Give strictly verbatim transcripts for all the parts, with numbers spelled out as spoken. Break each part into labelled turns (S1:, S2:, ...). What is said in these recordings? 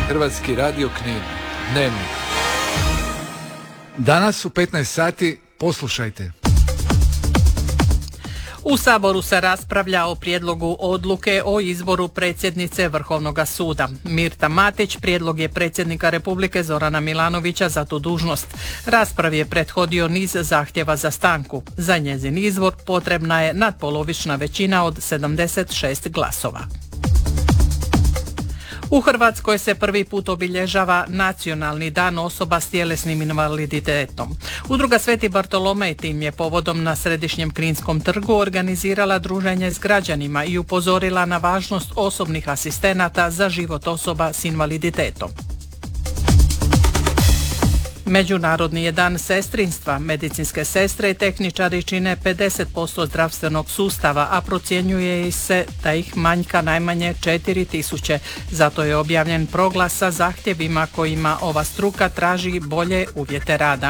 S1: Hrvatski radio Knin. Dnevnik. Danas u petnaest sati poslušajte.
S2: U Saboru se raspravlja o prijedlogu odluke o izboru predsjednice Vrhovnog suda. Mirta Matić prijedlog je predsjednika Republike Zorana Milanovića za tu dužnost. Raspravi je prethodio niz zahtjeva za stanku. Za njezin izbor potrebna je nadpolovična većina od sedamdeset šest glasova. U Hrvatskoj se prvi put obilježava Nacionalni dan osoba s tjelesnim invaliditetom. Udruga Sveti Bartolomej tim je povodom na Središnjem Kninskom trgu organizirala druženje s građanima i upozorila na važnost osobnih asistenata za život osoba s invaliditetom. Međunarodni je dan sestrinstva. Medicinske sestre i tehničari čine pedeset posto zdravstvenog sustava, a procjenjuje se da ih manjka najmanje četiri tisuće. Zato je objavljen proglas sa zahtjevima kojima ova struka traži bolje uvjete rada.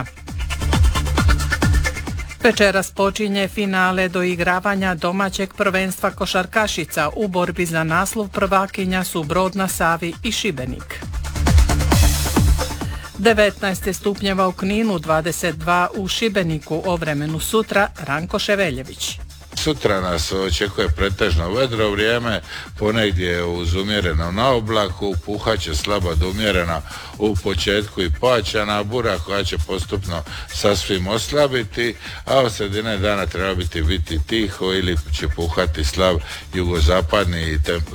S2: Večeras počinje finale doigravanja domaćeg prvenstva košarkašica. U borbi za naslov prvakinja su Brod na Savi i Šibenik. devetnaest stupnjeva u Kninu, dvadeset dva u Šibeniku. O vremenu sutra Ranko Ševeljević.
S3: Sutra nas očekuje pretežno vedro vrijeme, ponegdje uz umjereno na oblaku, puhaće slabo do umjerena u početku i pojačana bura koja će postupno sasvim oslabiti, a od sredine dana treba biti biti tiho ili će puhati slab jugozapadni i temp,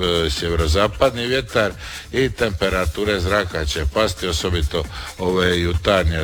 S3: sjeverozapadni vjetar i temperature zraka će pasti, osobito ove jutarnje